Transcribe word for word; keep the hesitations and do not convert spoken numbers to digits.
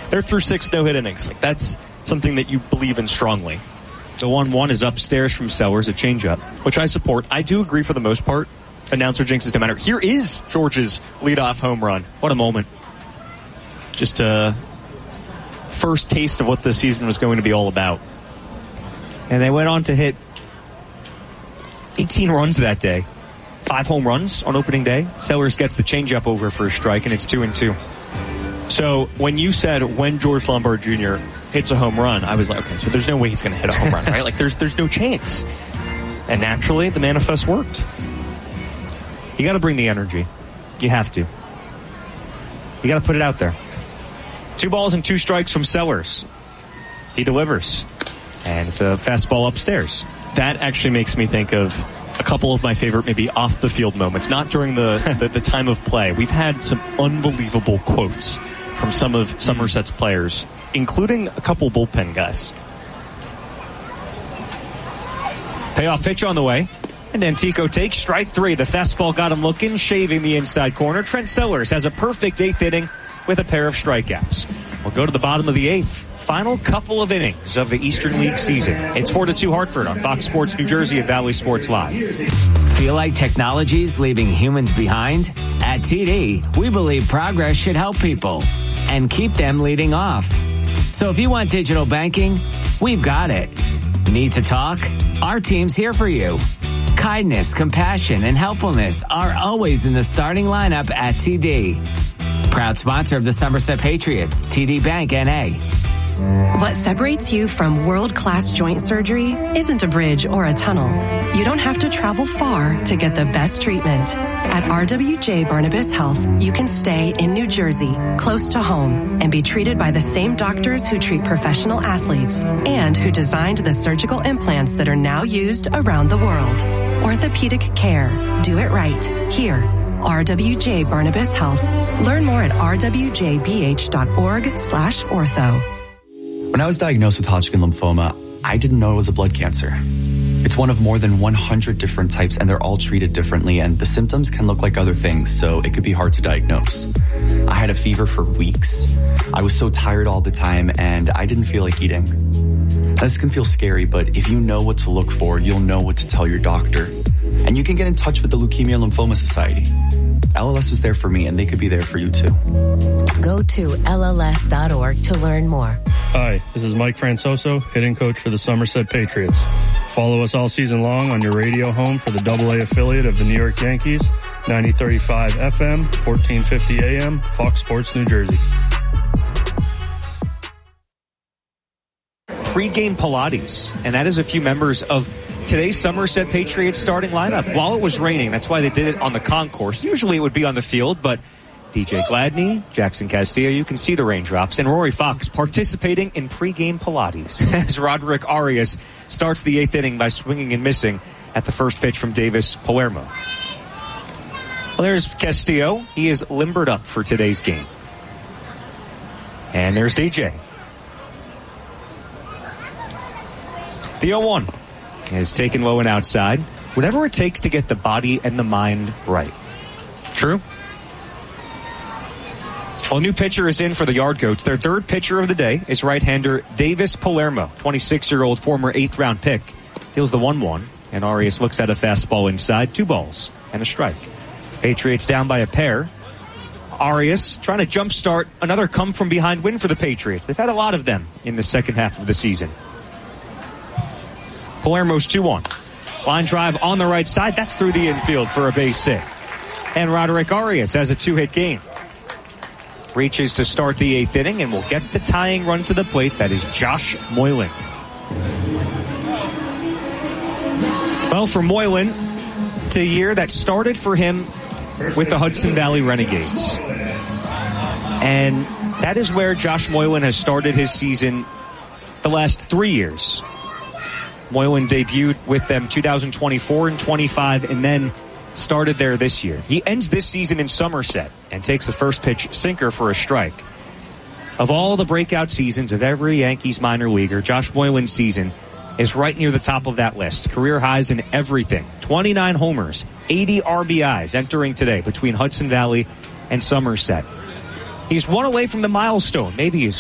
They're through six no-hit innings. Like, that's something that you believe in strongly. The one one is upstairs from Sellers, a changeup, which I support. I do agree for the most part. Announcer jinxes no matter. Here is George's leadoff home run. What a moment. Just a first taste of what this season was going to be all about. And they went on to hit eighteen runs that day. Five home runs on opening day. Sellers gets the changeup over for a strike, and it's two and two. So when you said when George Lombard Junior hits a home run, I was like, okay, so there's no way he's going to hit a home run, right? Like, there's there's no chance. And naturally, the manifest worked. You got to bring the energy. You have to. You got to put it out there. Two balls and two strikes from Sellers. He delivers. And it's a fastball upstairs. That actually makes me think of a couple of my favorite maybe off-the-field moments, not during the, the, the time of play. We've had some unbelievable quotes from some of Somerset's players, including a couple bullpen guys. Payoff pitch on the way. And Antico takes strike three. The fastball got him looking, shaving the inside corner. Trent Sellers has a perfect eighth inning with a pair of strikeouts. We'll go to the bottom of the eighth. Final couple of innings of the Eastern League season. It's four to two Hartford on Fox Sports New Jersey and Valley Sports Live. Feel like technology's leaving humans behind? At T D, we believe progress should help people and keep them leading off. So if you want digital banking, we've got it. Need to talk? Our team's here for you. Kindness, compassion, and helpfulness are always in the starting lineup at T D. Proud sponsor of the Somerset Patriots, T D Bank N A. What separates you from world-class joint surgery isn't a bridge or a tunnel. You don't have to travel far to get the best treatment. At R W J Barnabas Health, you can stay in New Jersey, close to home, and be treated by the same doctors who treat professional athletes and who designed the surgical implants that are now used around the world. Orthopedic care. Do it right. Here. R W J Barnabas Health. Learn more at r w j b h dot org slash ortho. When I was diagnosed with Hodgkin lymphoma, I didn't know it was a blood cancer. It's one of more than one hundred different types, and they're all treated differently, and the symptoms can look like other things, so it could be hard to diagnose. I had a fever for weeks. I was so tired all the time, and I didn't feel like eating. This can feel scary, but if you know what to look for, you'll know what to tell your doctor. And you can get in touch with the Leukemia and Lymphoma Society. L L S was there for me, and they could be there for you, too. Go to L L S dot org to learn more. Hi, this is Mike Francoso, hitting coach for the Somerset Patriots. Follow us all season long on your radio home for the double A affiliate of the New York Yankees, ninety thirty-five F M, fourteen fifty A M, Fox Sports New Jersey. Pre-game Pilates, and that is a few members of today's Somerset Patriots starting lineup. While it was raining, that's why they did it on the concourse. Usually it would be on the field, but D J Gladney, Jackson Castillo, you can see the raindrops, and Rory Fox participating in pre-game Pilates as Roderick Arias starts the eighth inning by swinging and missing at the first pitch from Davis Palermo. Well, there's Castillo. He is limbered up for today's game. And there's D J. The oh one has taken low and outside. Whatever it takes to get the body and the mind right. True? Well, a new pitcher is in for the Yard Goats. Their third pitcher of the day is right-hander Davis Palermo, twenty-six-year-old former eighth-round pick. Deals the one one, and Arias looks at a fastball inside. Two balls and a strike. Patriots down by a pair. Arias trying to jumpstart another come-from-behind win for the Patriots. They've had a lot of them in the second half of the season. Palermo's two one. Line drive on the right side. That's through the infield for a base hit. And Roderick Arias has a two-hit game. Reaches to start the eighth inning and will get the tying run to the plate. That is Josh Moylan. Well, for Moylan, it's a year that started for him with the Hudson Valley Renegades. And that is where Josh Moylan has started his season the last three years. Moylan debuted with them two thousand twenty-four and twenty-five, and then started there this year. He ends this season in Somerset and takes a first pitch sinker for a strike. Of all the breakout seasons of every Yankees minor leaguer, Josh Moylan's season is right near the top of that list. Career highs in everything. twenty-nine homers, eighty R B Is entering today between Hudson Valley and Somerset. He's one away from the milestone, maybe his